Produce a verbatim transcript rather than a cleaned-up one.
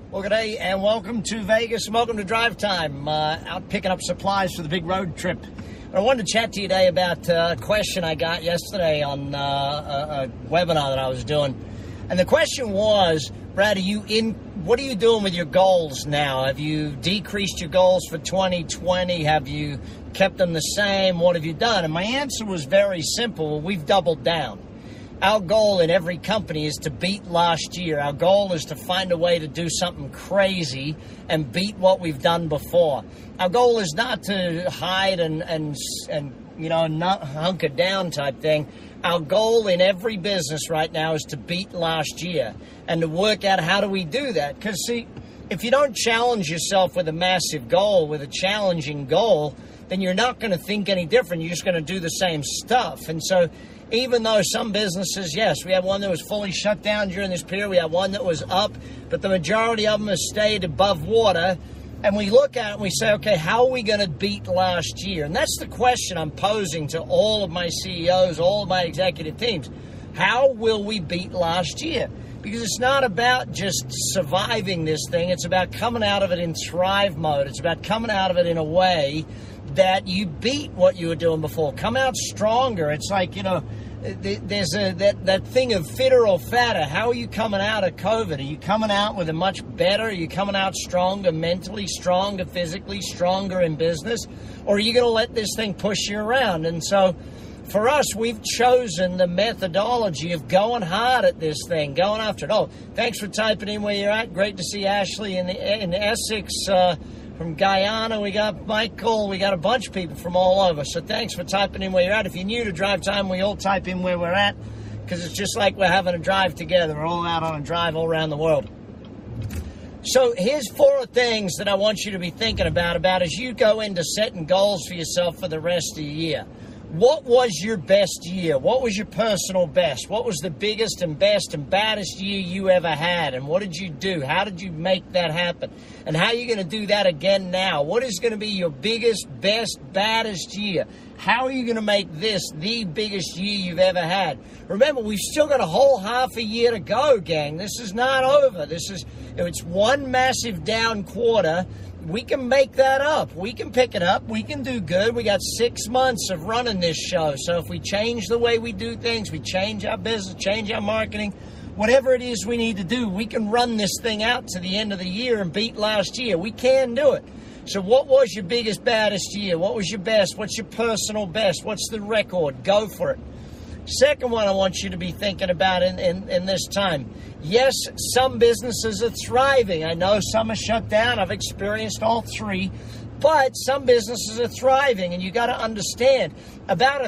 Well, good day and welcome to Vegas. Welcome to Drive Time. Uh, out picking up supplies for the big road trip. I wanted to chat to you today about uh, a question I got yesterday on uh, a, a webinar that I was doing. And the question was, Brad, are you in? What are you doing with your goals now? Have you decreased your goals for twenty twenty? Have you kept them the same? What have you done? And my answer was very simple. We've doubled down. Our goal in every company is to beat last year. Our goal is to find a way to do something crazy and beat what we've done before. Our goal is not to hide and, and, and you know, not hunker down type thing. Our goal in every business right now is to beat last year and to work out how do we do that. Because, see, if you don't challenge yourself with a massive goal, with a challenging goal, then you're not going to think any different. You're just going to do the same stuff. And so even though some businesses, yes, we had one that was fully shut down during this period, we had one that was up, but the majority of them have stayed above water. And we look at it and we say, okay, how are we going to beat last year? And that's the question I'm posing to all of my C E Os, all of my executive teams. How will we beat last year? Because it's not about just surviving this thing. It's about coming out of it in thrive mode. It's about coming out of it in a way that you beat what you were doing before. Come out stronger. It's like, you know, there's a that, that thing of fitter or fatter. How are you coming out of COVID? Are you coming out with a much better? Are you coming out stronger mentally, stronger physically, stronger in business? Or are you going to let this thing push you around? And so for us, we've chosen the methodology of going hard at this thing, going after it. Oh, thanks for typing in where you're at. Great to see Ashley in, the, in Essex. Uh, From Guyana, we got Michael, we got a bunch of people from all over. So thanks for typing in where you're at. If you're new to Drive Time, we all type in where we're at because it's just like we're having a drive together. We're all out on a drive all around the world. So here's four things that I want you to be thinking about, about as you go into setting goals for yourself for the rest of the year. What was your best year? What was your personal best? What was the biggest and best and baddest year you ever had? And what did you do? How did you make that happen? And how are you going to do that again now? What is going to be your biggest, best, baddest year? How are you going to make this the biggest year you've ever had? Remember, we've still got a whole half a year to go, gang. This is not over. This is, it's one massive down quarter. We can make that up. We can pick it up. We can do good. We got six months of running this show. So if we change the way we do things, we change our business, change our marketing, whatever it is we need to do, we can run this thing out to the end of the year and beat last year. We can do it. So what was your biggest, baddest year? What was your best? What's your personal best? What's the record? Go for it. Second one I want you to be thinking about in, in, in this time. Yes, some businesses are thriving. I know some are shut down. I've experienced all three. But some businesses are thriving, and you got to understand, about a